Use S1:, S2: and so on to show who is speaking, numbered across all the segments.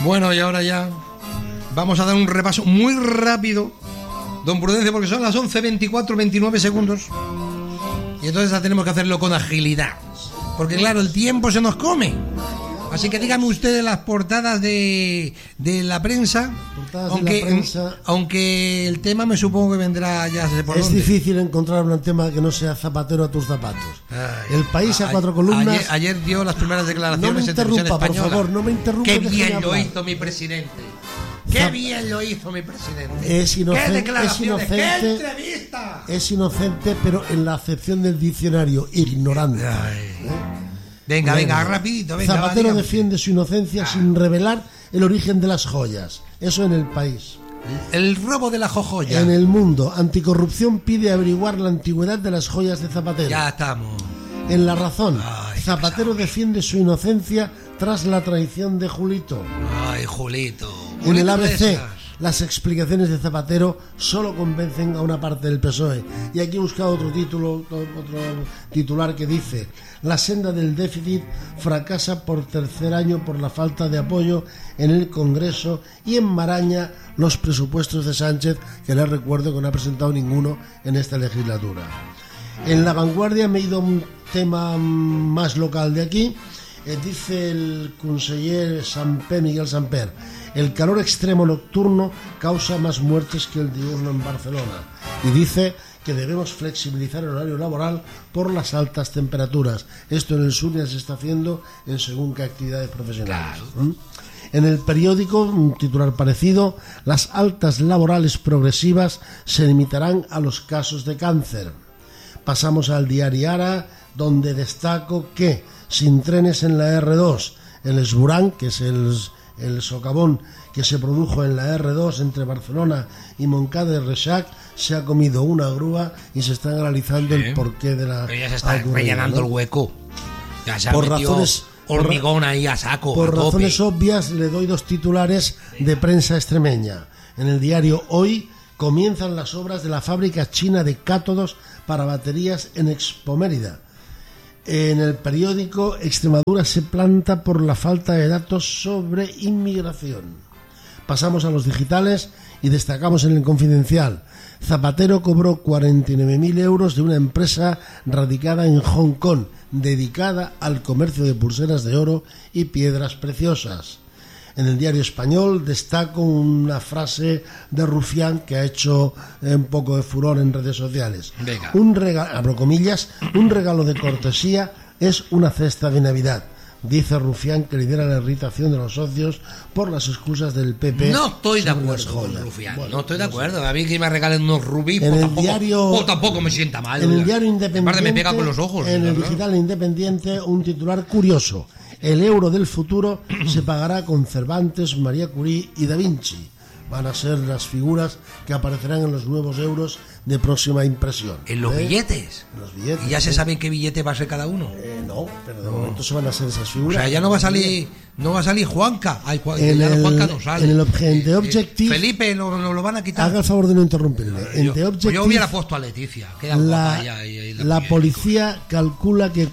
S1: Bueno, y ahora ya vamos a dar un repaso muy rápido, don Prudencio, porque son las 11:24, 29 segundos. Y entonces tenemos que hacerlo con agilidad, porque claro, el tiempo se nos come. Así que dígame ustedes las portadas de la prensa, aunque el tema me supongo que vendrá ya por
S2: Es
S1: dónde.
S2: difícil encontrar un tema que no sea zapatero a tus zapatos.
S1: Ay,
S2: El País a cuatro columnas.
S1: Ayer dio las primeras declaraciones en televisión
S2: interrumpa,
S1: española.
S2: por favor, no me interrumpa.
S1: Qué
S2: déjame
S1: bien lo
S2: hablar.
S1: hizo mi presidente. Qué bien lo hizo mi presidente.
S2: Es inocente,
S1: qué declaraciones, qué
S2: es inocente,
S1: entrevista.
S2: Es inocente, pero en la acepción del diccionario, ignorante.
S1: Venga,
S2: Bueno,
S1: rapidito, venga.
S2: Zapatero
S1: va,
S2: defiende su inocencia sin revelar el origen de las joyas. Eso en El País.
S1: El robo de la jojoya.
S2: En El Mundo, Anticorrupción pide averiguar la antigüedad de las joyas de Zapatero.
S1: Ya estamos.
S2: En La Razón,
S1: Ay,
S2: Zapatero defiende su inocencia tras la traición de Julito.
S1: Ay, Julito.
S2: En el ABC,
S1: Iglesias.
S2: las explicaciones de Zapatero solo convencen a una parte del PSOE. Y aquí he buscado otro titular que dice: la senda del déficit fracasa por tercer año por la falta de apoyo en el Congreso y enmaraña los presupuestos de Sánchez, que les recuerdo que no ha presentado ninguno en esta legislatura. En La Vanguardia me he ido a un tema más local de aquí. Dice el conseller Miguel Samper: el calor extremo nocturno causa más muertes que el diurno en Barcelona. Y dice que debemos flexibilizar el horario laboral por las altas temperaturas. Esto en el sur ya se está haciendo en según qué actividades profesionales.
S1: Claro.
S2: En El Periódico, un titular parecido: las altas laborales progresivas se limitarán a los casos de cáncer. Pasamos al diario Ara, donde destaco que sin trenes en la R2, el esburán, que es el socavón que se produjo en la R2 entre Barcelona y Montcada de Reixac, se ha comido una grúa y se está analizando el porqué de la...
S1: Pero ya se está rellenando el hueco. Ya se ha
S2: Por
S1: metido
S2: razones...
S1: hormigón ahí a saco.
S2: Por
S1: a tope.
S2: razones obvias le doy dos titulares de prensa extremeña. En el diario Hoy comienzan las obras de la fábrica china de cátodos para baterías en Expo Mérida. En El Periódico, Extremadura se planta por la falta de datos sobre inmigración. Pasamos a los digitales y destacamos en El Confidencial: Zapatero cobró 49.000 euros de una empresa radicada en Hong Kong, dedicada al comercio de pulseras de oro y piedras preciosas. En el Diario Español destaco una frase de Rufián que ha hecho un poco de furor en redes sociales.
S1: Venga.
S2: Abro comillas: un regalo de cortesía es una cesta de Navidad. Dice Rufián que lidera la irritación de los socios por las excusas del PP.
S1: No estoy de
S2: sobre las
S1: acuerdo con
S2: joyas.
S1: Rufián.
S2: Bueno,
S1: no estoy de
S2: no sé.
S1: acuerdo. A mí que me regalen unos rubíes,
S2: En
S1: pues
S2: el
S1: tampoco,
S2: diario-
S1: pues tampoco me sienta mal.
S2: En el
S1: ¿verdad?
S2: diario Independiente,
S1: Aparte me pega con los ojos.
S2: en el
S1: ¿verdad?
S2: digital Independiente, un titular curioso: el euro del futuro se pagará con Cervantes, María Curie y Da Vinci. Van a ser las figuras que aparecerán en los nuevos euros de próxima impresión.
S1: En los billetes.
S2: En los billetes.
S1: ¿Y ya se sabe en qué billete va a ser cada uno?
S2: No, pero de momento se van a hacer esas
S1: O
S2: figuras.
S1: sea, ya no va a salir Juanca. Ay,
S2: En
S1: ya
S2: el-
S1: Juanca no sale.
S2: en el en The Objective-
S1: Felipe lo van a quitar.
S2: Haga el favor de no interrumpirle. En The
S1: Yo
S2: Objective,
S1: hubiera puesto a Leticia. Queda guapa ella ahí
S2: la policía calcula que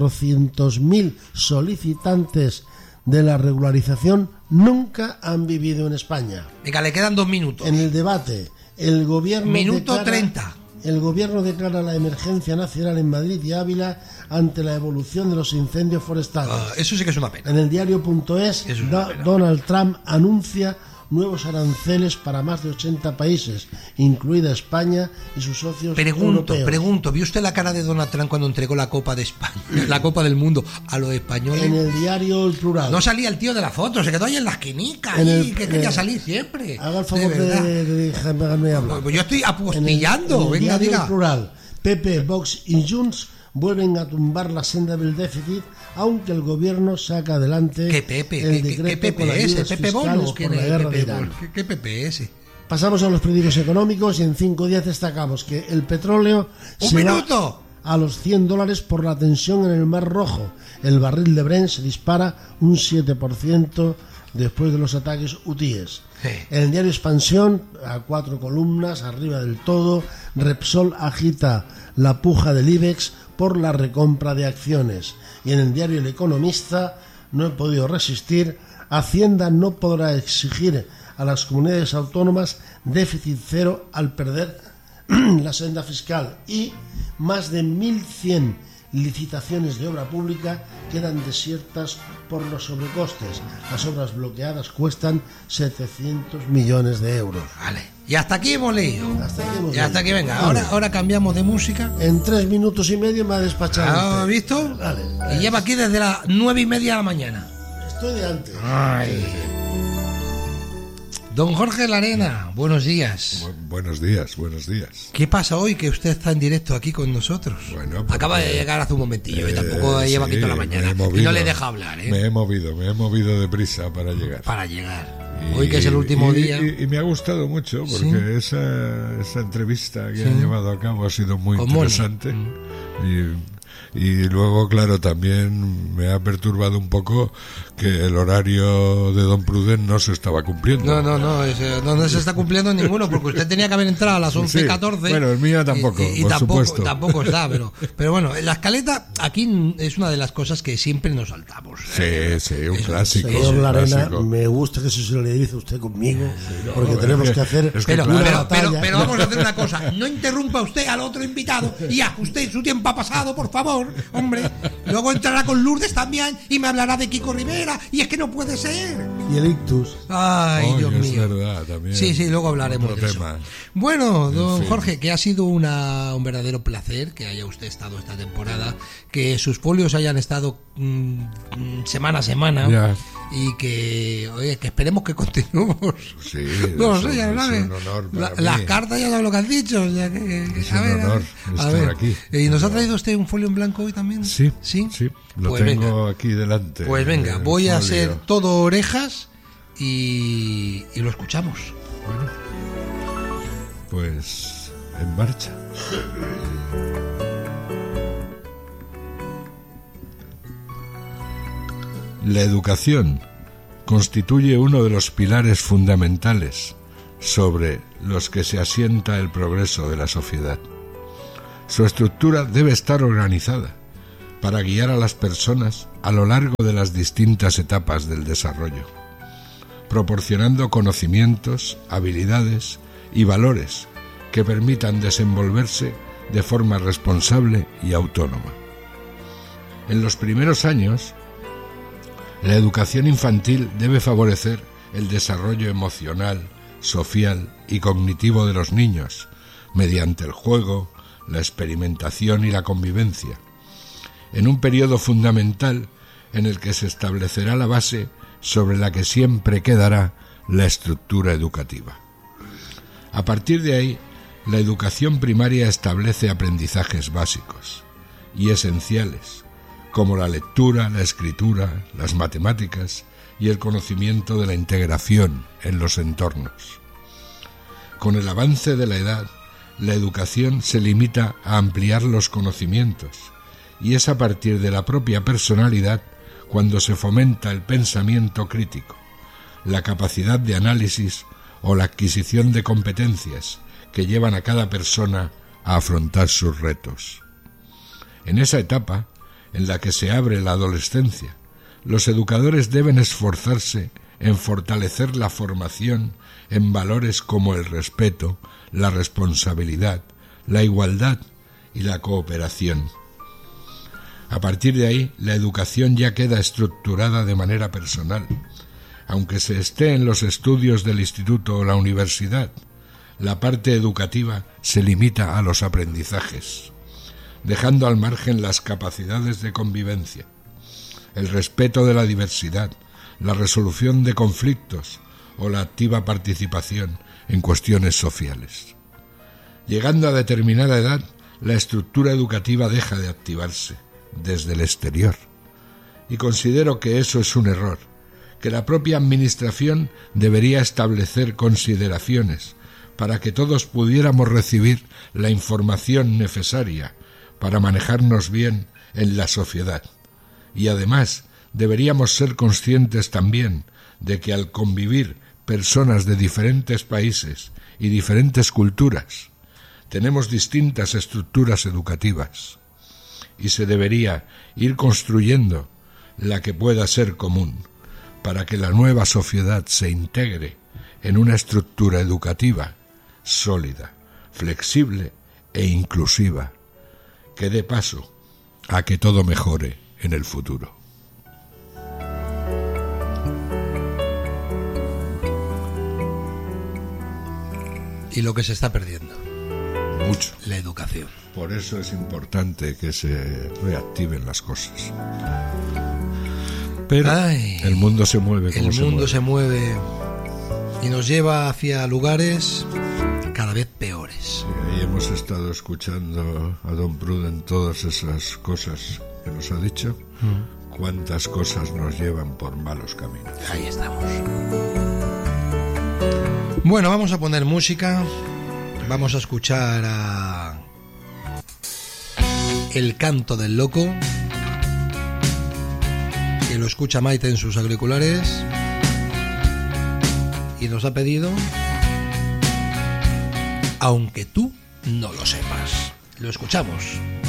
S2: 400.000 solicitantes de la regularización nunca han vivido en España.
S1: Venga, le quedan 2 minutos.
S2: En el debate, el gobierno
S1: Minuto 30.
S2: El gobierno declara la emergencia nacional en Madrid y Ávila ante la evolución de los incendios forestales.
S1: Eso sí que es una pena.
S2: En el diario.es,
S1: Eso es una pena.
S2: Donald Trump anuncia nuevos aranceles para más de 80 países, incluida España y sus socios europeos.
S1: Pregunto, ¿vio usted la cara de Donald Trump cuando entregó la Copa de España, la Copa del Mundo a los españoles?
S2: En el diario El Plural.
S1: No salía el tío de la foto, se quedó ahí en la esquinica,
S2: En
S1: ahí,
S2: el-
S1: que quería salir siempre.
S2: Haga el favor
S1: verdad.
S2: de dejarme hablar.
S1: Pues yo estoy
S2: En el
S1: apostillando, venga,
S2: diario El
S1: diga.
S2: Plural, PP, Vox y Junts vuelven a tumbar la senda del déficit, aunque el gobierno saca adelante
S1: ¿Qué Pepe?
S2: el
S1: ¿Qué
S2: decreto
S1: Pepe
S2: con
S1: ese?
S2: ayudas
S1: ¿Pepe
S2: fiscales
S1: Bono? ¿Quién
S2: por la
S1: es
S2: guerra de
S1: Pepe
S2: Irán.
S1: Bono? ¿Qué Pepe ese?
S2: Pasamos a los periódicos económicos y en 5 días destacamos que el petróleo
S1: ¡Un
S2: se
S1: minuto!
S2: va a los $100 por la tensión en el Mar Rojo. El barril de Brent se dispara un 7% después de los ataques hutíes.
S1: Sí.
S2: En el diario Expansión, a 4 columnas, arriba del todo, Repsol agita la puja del IBEX por la recompra de acciones. Y en el diario El Economista no he podido resistir. Hacienda no podrá exigir a las comunidades autónomas déficit cero al perder la senda fiscal, y más de 1.100 licitaciones de obra pública quedan desiertas por los sobrecostes. Las obras bloqueadas cuestan 700 millones de euros.
S1: Vale. Y hasta aquí hemos leído. Hasta aquí, venga.
S2: Vale.
S1: Ahora cambiamos de música.
S2: En 3 minutos y medio me ha despachado.
S1: ¿Has visto?
S2: Vale.
S1: Y lleva aquí desde las 9:30 de la mañana.
S2: Estoy de antes.
S1: Ay. Don Jorge Larena, buenos días.
S3: Buenos días.
S1: ¿Qué pasa hoy que usted está en directo aquí con nosotros?
S3: Bueno, porque,
S1: acaba de llegar hace un momentillo y tampoco lleva aquí toda la mañana. Y no le deja hablar, ¿eh?
S3: Me he movido deprisa para llegar.
S1: Hoy que es el último día.
S3: Y me ha gustado mucho porque
S1: ¿sí?
S3: esa entrevista que han llevado a cabo ha sido muy
S1: con
S3: interesante. Y luego, claro, también me ha perturbado un poco que el horario de don Pruden no se estaba cumpliendo.
S1: No se está cumpliendo ninguno, porque usted tenía que haber entrado a las 11:14.
S3: Sí. Bueno, el mío tampoco,
S1: por
S3: supuesto.
S1: Tampoco está, pero bueno, la escaleta aquí es una de las cosas que siempre nos saltamos.
S3: Sí, un clásico.
S2: Señor Larena, me gusta que se solidarice usted conmigo, porque tenemos que hacer
S1: una batalla. Pero vamos a hacer una cosa, no interrumpa usted al otro invitado, y ya, usted su tiempo ha pasado, por favor, hombre. Luego entrará con Lourdes también y me hablará de Kiko Rivera, y es que no puede ser.
S2: Y el ictus.
S1: Ay, Dios mío.
S3: Es verdad, también.
S1: Sí, luego hablaremos de eso. Bueno, don Jorge, que ha sido un verdadero placer que haya usted estado esta temporada, que sus folios hayan estado semana a semana. Ya. Y que esperemos que continuemos.
S3: Sí,
S1: no sé, ya sabes.
S3: Es un honor para
S1: las
S3: mí.
S1: cartas ya sabes lo que han dicho. Ya
S3: es un honor estar aquí.
S1: ¿Y nos ha traído usted un folio en blanco hoy también?
S3: Sí. Lo
S1: pues
S3: tengo aquí delante.
S1: Pues venga, voy a ser todo orejas y lo escuchamos.
S3: Bueno, pues en marcha. La educación constituye uno de los pilares fundamentales sobre los que se asienta el progreso de la sociedad. Su estructura debe estar organizada para guiar a las personas a lo largo de las distintas etapas del desarrollo, proporcionando conocimientos, habilidades y valores que permitan desenvolverse de forma responsable y autónoma. En los primeros años, la educación infantil debe favorecer el desarrollo emocional, social y cognitivo de los niños, mediante el juego, la experimentación y la convivencia, en un periodo fundamental en el que se establecerá la base sobre la que siempre quedará la estructura educativa. A partir de ahí, la educación primaria establece aprendizajes básicos y esenciales, como la lectura, la escritura, las matemáticas y el conocimiento de la integración en los entornos. Con el avance de la edad, la educación se limita a ampliar los conocimientos, y es a partir de la propia personalidad cuando se fomenta el pensamiento crítico, la capacidad de análisis o la adquisición de competencias que llevan a cada persona a afrontar sus retos. En esa etapa, en la que se abre la adolescencia, los educadores deben esforzarse en fortalecer la formación en valores como el respeto, la responsabilidad, la igualdad y la cooperación. A partir de ahí, la educación ya queda estructurada de manera personal. Aunque se esté en los estudios del instituto o la universidad, la parte educativa se limita a los aprendizajes, dejando al margen las capacidades de convivencia, el respeto de la diversidad, la resolución de conflictos o la activa participación en cuestiones sociales. Llegando a determinada edad, la estructura educativa deja de activarse desde el exterior, y considero que eso es un error, que la propia administración debería establecer consideraciones para que todos pudiéramos recibir la información necesaria para manejarnos bien en la sociedad. Y además deberíamos ser conscientes también de que al convivir personas de diferentes países y diferentes culturas, tenemos distintas estructuras educativas y se debería ir construyendo la que pueda ser común, para que la nueva sociedad se integre en una estructura educativa sólida, flexible e inclusiva, que dé paso a que todo mejore en el futuro.
S1: Y lo que se está perdiendo,
S3: Mucho.
S1: la educación.
S3: Por eso es importante que se reactiven las cosas. Pero
S1: Ay,
S3: el mundo se mueve como
S1: El mundo se mueve y nos lleva hacia lugares cada vez peores.
S3: Y hemos estado escuchando a don Pruden todas esas cosas que nos ha dicho. Cuántas cosas nos llevan por malos caminos.
S1: Ahí estamos. Bueno, vamos a poner música. Vamos a escuchar a El canto del loco, que lo escucha Maite en sus auriculares y nos ha pedido Aunque tú no lo sepas. Lo escuchamos.